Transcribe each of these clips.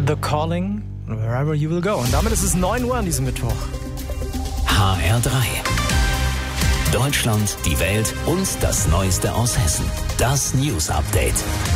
The Calling, Wherever You Will Go. Und damit ist es 9 Uhr an diesem Mittwoch. HR3. Deutschland, die Welt und das Neueste aus Hessen. Das News Update.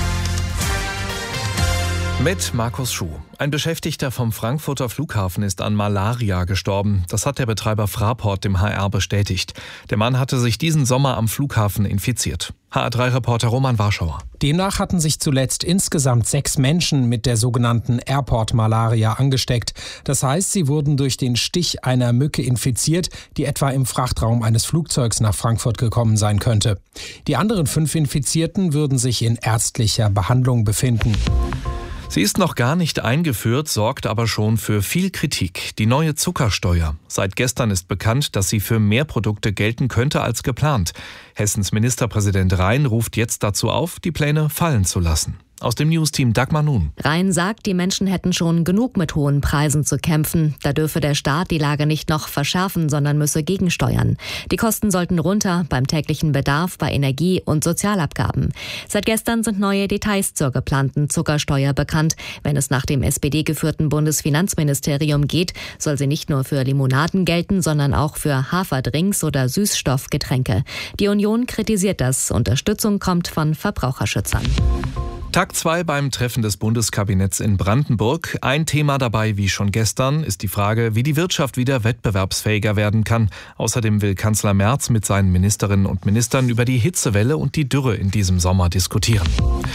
Mit Markus Schuh. Ein Beschäftigter vom Frankfurter Flughafen ist an Malaria gestorben. Das hat der Betreiber Fraport dem HR bestätigt. Der Mann hatte sich diesen Sommer am Flughafen infiziert. HR3-Reporter Roman Warschauer. Demnach hatten sich zuletzt insgesamt 6 Menschen mit der sogenannten Airport-Malaria angesteckt. Das heißt, sie wurden durch den Stich einer Mücke infiziert, die etwa im Frachtraum eines Flugzeugs nach Frankfurt gekommen sein könnte. Die anderen 5 Infizierten würden sich in ärztlicher Behandlung befinden. Sie ist noch gar nicht eingeführt, sorgt aber schon für viel Kritik. Die neue Zuckersteuer. Seit gestern ist bekannt, dass sie für mehr Produkte gelten könnte als geplant. Hessens Ministerpräsident Rhein ruft jetzt dazu auf, die Pläne fallen zu lassen. Aus dem Newsteam Dagmar Nun. Rhein sagt, die Menschen hätten schon genug mit hohen Preisen zu kämpfen. Da dürfe der Staat die Lage nicht noch verschärfen, sondern müsse gegensteuern. Die Kosten sollten runter beim täglichen Bedarf, bei Energie- und Sozialabgaben. Seit gestern sind neue Details zur geplanten Zuckersteuer bekannt. Wenn es nach dem SPD-geführten Bundesfinanzministerium geht, soll sie nicht nur für Limonaden gelten, sondern auch für Haferdrinks oder Süßstoffgetränke. Die Union kritisiert das. Unterstützung kommt von Verbraucherschützern. Tag 2 beim Treffen des Bundeskabinetts in Brandenburg. Ein Thema dabei, wie schon gestern, ist die Frage, wie die Wirtschaft wieder wettbewerbsfähiger werden kann. Außerdem will Kanzler Merz mit seinen Ministerinnen und Ministern über die Hitzewelle und die Dürre in diesem Sommer diskutieren.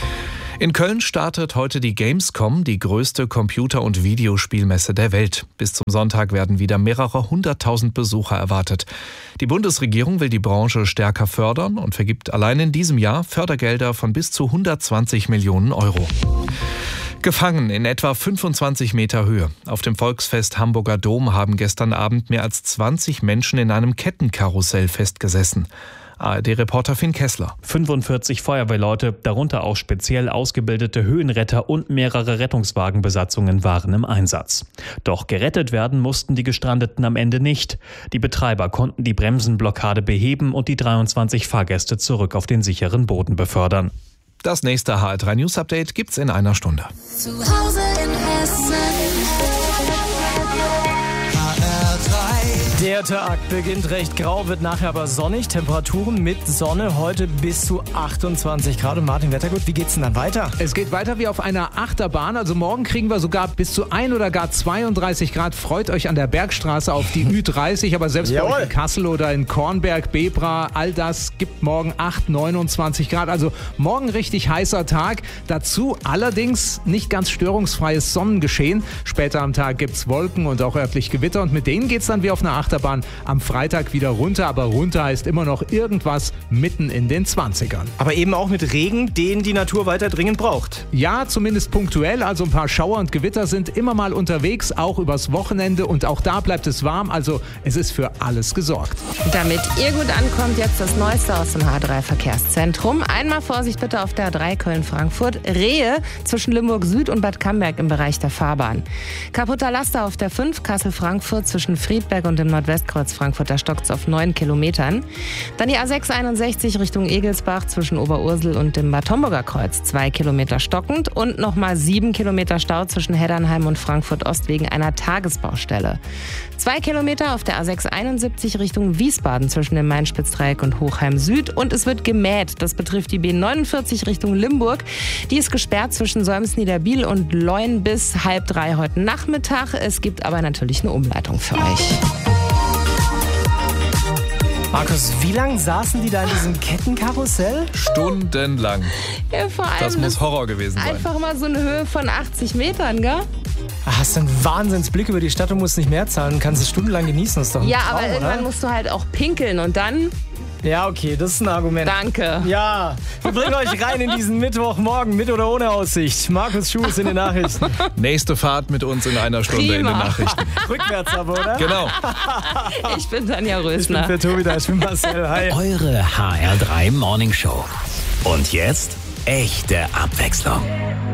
In Köln startet heute die Gamescom, die größte Computer- und Videospielmesse der Welt. Bis zum Sonntag werden wieder mehrere 100.000 Besucher erwartet. Die Bundesregierung will die Branche stärker fördern und vergibt allein in diesem Jahr Fördergelder von bis zu 120 Millionen Euro. Gefangen in etwa 25 Meter Höhe. Auf dem Volksfest Hamburger Dom haben gestern Abend mehr als 20 Menschen in einem Kettenkarussell festgesessen. ARD-Reporter Finn Kessler. 45 Feuerwehrleute, darunter auch speziell ausgebildete Höhenretter und mehrere Rettungswagenbesatzungen waren im Einsatz. Doch gerettet werden mussten die Gestrandeten am Ende nicht. Die Betreiber konnten die Bremsenblockade beheben und die 23 Fahrgäste zurück auf den sicheren Boden befördern. Das nächste HR3 News Update gibt's in einer Stunde. Zu Hause in Hessen. Der Tag beginnt recht grau, wird nachher aber sonnig. Temperaturen mit Sonne heute bis zu 28 Grad. Und Martin Wettergut, wie geht's denn dann weiter? Es geht weiter wie auf einer Achterbahn. Also morgen kriegen wir sogar bis zu 1 oder gar 32 Grad. Freut euch an der Bergstraße auf die Ü30. Aber selbst bei euch in Kassel oder in Kornberg, Bebra, all das gibt morgen 8, 29 Grad. Also morgen richtig heißer Tag. Dazu allerdings nicht ganz störungsfreies Sonnengeschehen. Später am Tag gibt's Wolken und auch örtlich Gewitter. Und mit denen geht's dann wie auf einer Achterbahn am Freitag wieder runter, aber runter heißt immer noch irgendwas mitten in den 20ern. Aber eben auch mit Regen, den die Natur weiter dringend braucht. Ja, zumindest punktuell, also ein paar Schauer und Gewitter sind immer mal unterwegs, auch übers Wochenende und auch da bleibt es warm, also es ist für alles gesorgt. Damit ihr gut ankommt, jetzt das Neueste aus dem H3-Verkehrszentrum. Einmal Vorsicht bitte auf der A3 Köln-Frankfurt. Rehe zwischen Limburg Süd und Bad Camberg im Bereich der Fahrbahn. Kaputter Laster auf der 5 Kassel-Frankfurt zwischen Friedberg und dem Nordwestkreuz Frankfurt, da stockt's auf 9 Kilometern. Dann die A661 Richtung Egelsbach zwischen Oberursel und dem Bad Homburger Kreuz, 2 Kilometer stockend und nochmal 7 Kilometer Stau zwischen Heddernheim und Frankfurt Ost wegen einer Tagesbaustelle. 2 Kilometer auf der A671 Richtung Wiesbaden zwischen dem Main-Spitz-Dreieck und Hochheim Süd und es wird gemäht. Das betrifft die B49 Richtung Limburg. Die ist gesperrt zwischen Solms-Niederbiel und Leun bis 2:30 heute Nachmittag. Es gibt aber natürlich eine Umleitung für euch. Markus, wie lange saßen die da in diesem Kettenkarussell? Stundenlang. Ja, vor allem Das muss Horror gewesen sein. Einfach mal so eine Höhe von 80 Metern, gell? Hast du einen Wahnsinnsblick über die Stadt und musst nicht mehr zahlen und kannst es stundenlang genießen. Das ist doch ein Ja, Traum, aber irgendwann oder? musst du halt auch pinkeln und dann... Ja, okay, das ist ein Argument. Danke. Ja, wir bringen euch rein in diesen Mittwochmorgen mit oder ohne Aussicht. Markus Schuh ist in den Nachrichten. Nächste Fahrt mit uns in einer Stunde in den Prima. Nachrichten. Rückwärts aber, oder? Genau. Ich bin Tanja Ich bin Rösner. für Tobi da, ich bin Marcel. Hi. Eure HR3 Morning Show. Und jetzt echte Abwechslung.